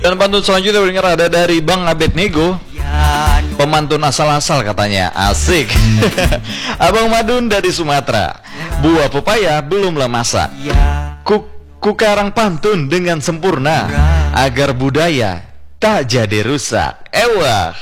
Dan pantun selanjutnya dengar ada dari Bang Abednego. Pemantun asal-asal katanya. Asik. Abang Madun dari Sumatera. Buah pepaya belumlah masak. Kukarang pantun dengan sempurna agar budaya tak jadi rusak. Ewah.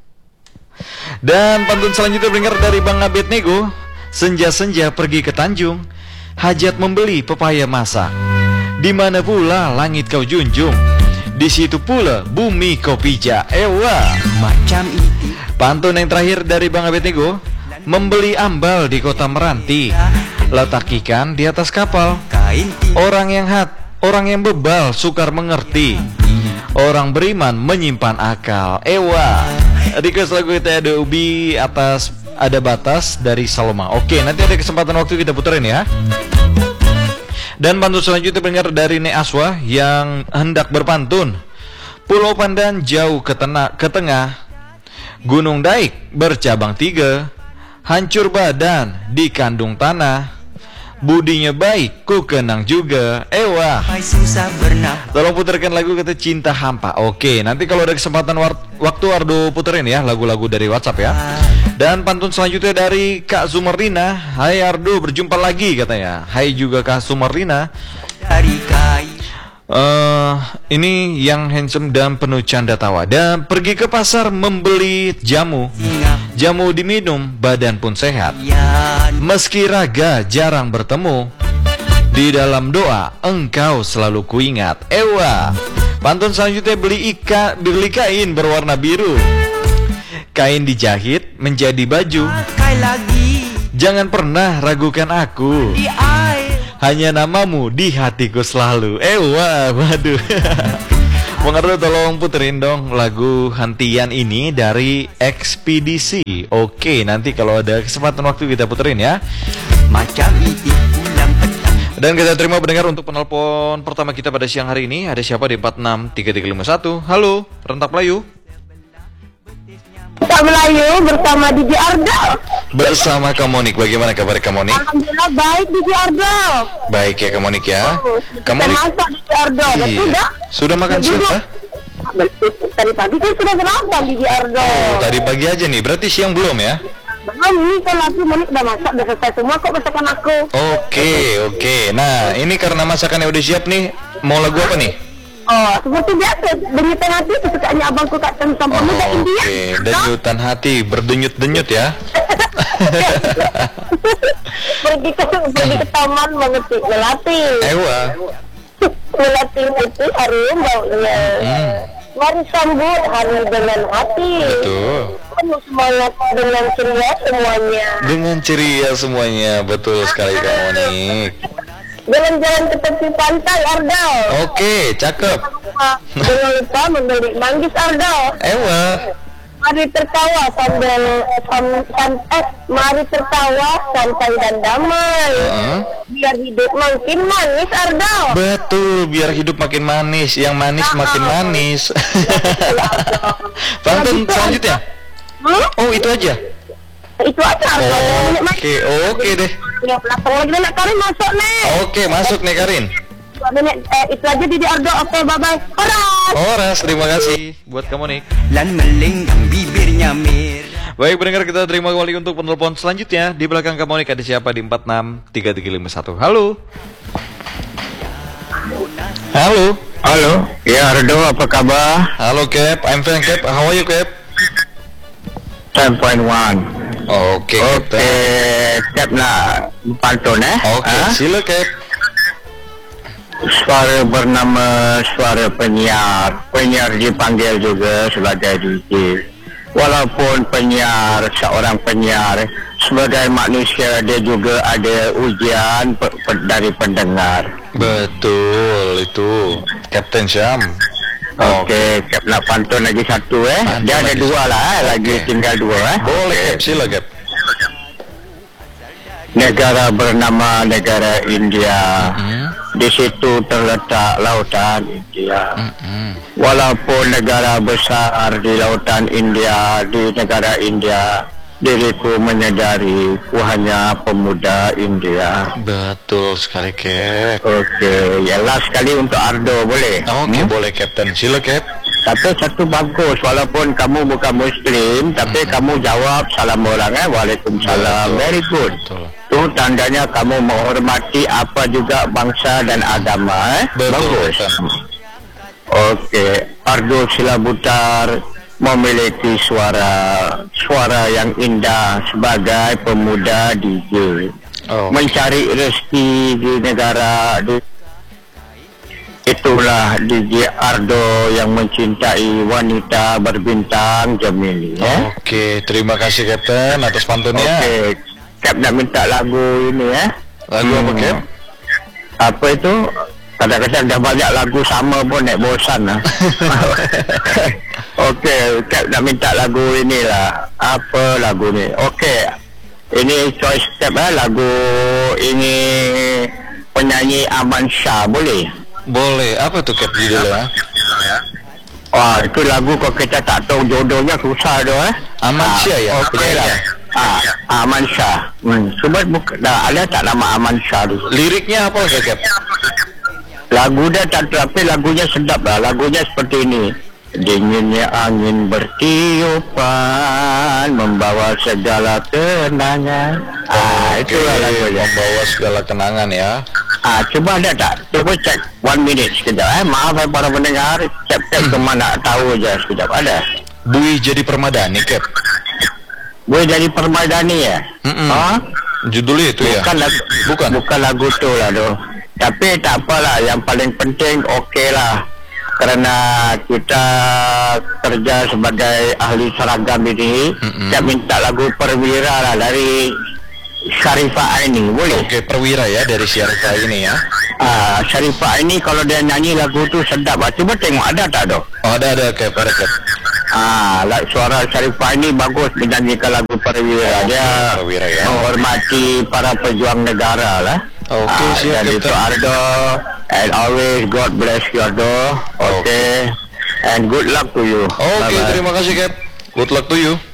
Dan pantun selanjutnya dengar dari Bang Abednego. Senja-senja pergi ke Tanjung, hajat membeli pepaya masak. Di mana pula langit kau junjung, di situ pula bumi kau pijak. Ewa. Macam itu. Pantun yang terakhir dari Bang Abednego. Membeli ambal di kota Meranti, letak ikan di atas kapal. Orang yang bebal sukar mengerti, orang beriman menyimpan akal. Ewa. Request lagu kita ada Ubi atas Ada Batas dari Saloma. Oke, nanti ada kesempatan waktu kita puterin ya. Dan pantun selanjutnya pendengar dari Ne Aswa yang hendak berpantun. Pulau Pandan jauh ke tengah, Gunung Daik bercabang 3, hancur badan di kandung tanah, budinya baik ku kenang juga. Ewa. Tolong putarkan lagu kata Cinta Hampa. Oke, nanti kalau ada kesempatan waktu Ardo puterin ya lagu-lagu dari WhatsApp ya. Dan pantun selanjutnya dari Kak Sumarlina. Hai Ardo, berjumpa lagi katanya. Hai juga Kak Sumarlina. Ini yang handsome dan penuh canda tawa. Dan pergi ke pasar membeli jamu. Jamu diminum, badan pun sehat. Meski raga jarang bertemu, di dalam doa engkau selalu kuingat. Ewa. Pantun selanjutnya beli kain berwarna biru. Kain dijahit menjadi baju. Jangan pernah ragukan aku, hanya namamu di hatiku selalu. Ewa. Waduh. Bang Ardo tolong puterin dong lagu Hentian ini dari Ekspedisi. Oke, nanti kalau ada kesempatan waktu kita puterin ya. Macam itu pulang petang. Dan kita terima pendengar untuk penelpon pertama kita pada siang hari ini. Ada siapa di 463351? Halo, Rentak Melayu. Rentak Melayu bersama DJ Ardo. Bersama Kamonik, bagaimana kabar Kamonik? Alhamdulillah baik DJ Ardo. Baik ya Kamonik ya. Kamonik masak DJ Ardo. Iya. Sudah makan sudah? Tadi pagi saya sudah sarapan DJ Ardo. Oh, tadi pagi aja nih, berarti siang belum ya? Belum, ini kan aku Monik udah masak, udah selesai semua kok masakan aku. Oke. Nah, ini karena masakannya udah siap nih, mau lagu apa nih? Oh, seperti biasa, denyutan hati kesukaannya abangku Kak Tem Pemuda India. Oke, denyutan hati, berdenyut-denyut ya. pergi ke taman mengetik melati. Ewa. Melati itu harum baunya. Mari sambut hari dengan hati. Betul. Penuh semangat dengan ceria semuanya. Dengan ceria semuanya, betul sekali Kamonik. Jalan-jalan ke tepi pantai Ardo. Oke, cakep. Jangan lupa membeli manggis Ardo. Ewa. Mari tertawa mari tertawa santai dan damai. Biar hidup makin manis Ardo. Betul, biar hidup makin manis, yang manis makin manis. Pantun selanjutnya. Oh, itu aja. Itu aja Ardo. Oke deh. Lagi nak Karin masuk nih. Oke, masuk nih Karin. Itu aja di Ardo. Oke, bye-bye. Horas, terima kasih buat kamu nih. Lan melenggang bibirnya merah. Baik pendengar, kita terima kembali untuk penelpon selanjutnya. Di belakang kamu nih ada siapa di 463351. Halo. Halo, ya Ardo, apa kabar? Halo Cap, I'm fine Cap. How are you Cap? 10.1. Oke, Cap nak pantun Oke, sila Cap. Suara bernama suara penyiar dipanggil juga sebagai DJ. Walaupun seorang penyiar, sebagai manusia dia juga ada ujian dari pendengar. Betul, itu Kapten Syam. Oke, Cap nak pantun lagi satu Dia ada dua lah, lagi tinggal dua Boleh Cap, sila Cap. Negara bernama negara India. Di situ terletak lautan India. Walaupun negara besar di lautan India, di negara India, diriku menyadari ku hanya pemuda India. Betul sekali, Cap. Okey, ya last sekali untuk Ardo boleh? Oke, boleh, Captain. Sila, Cap. Tapi satu bagus, walaupun kamu bukan Muslim, tapi kamu jawab salam orang, Waalaikumsalam. Betul. Very good. Betul. Itu tandanya kamu menghormati apa juga bangsa dan agama, Betul, bagus. Captain. Okey, Ardo Silabutar memiliki suara yang indah sebagai pemuda DJ. Oh. Mencari rezeki di negara itulah DJ Ardo yang mencintai wanita berbintang Gemini. Oke, terima kasih, Captain, atas pantunnya. Okey, Cap nak minta lagu ini Lagu apa, Cap? Apa itu? Kadang-kadang dah banyak lagu sama pun nak bosan lah. Okey, Cap nak minta lagu inilah. Apa lagu ni? Okey, ini choice Cap lagu ini penyanyi Aman Shah, boleh? Boleh. Apa tuh, Cap, judulnya? Wah, itu lagu kalau kita tak tahu jodohnya susah tu Aman Shah ya? Okey lah. Aman Shah. Cuba ada tak nama Aman Shah tu? Liriknya apa enggak, Cap? Lagu dia tak tahu, tapi lagunya sedap lah. Lagunya seperti ini. Dinginnya angin bertiupan membawa segala kenangan. Itulah lagunya. Membawa segala kenangan ya. Cuba ada tak? Cuba cek 1 minute sekejap. Maaf para pendengar, Cap cuma nak tahu je sekejap. Ada? Bui jadi permadani, Cap. Gue jadi permadani ya? Judulnya itu ya? Bukan lagu tu lah tu. Tapi tak apalah, yang paling penting okey lah. Kerana kita kerja sebagai ahli seragam ini, saya minta lagu Perwira lah dari Sharifah Aini, boleh? Oke, Perwira ya, dari Sharifah ini ya. Sharifah Aini kalau dia nyanyi lagu tu sedap. Cuba tengok ada tak tu? Oh, ada, Cap, ada, Cap. Suara Sharifah ini bagus menyanyikan lagu Perwira. Dia Perwira ya. menghormati para pejuang negara lah. Oke, siap, dan itu Ardo, and always God bless you, Ardo. Okay. And good luck to you. Oke, Bye-bye. terima kasih, Cap. Good luck to you.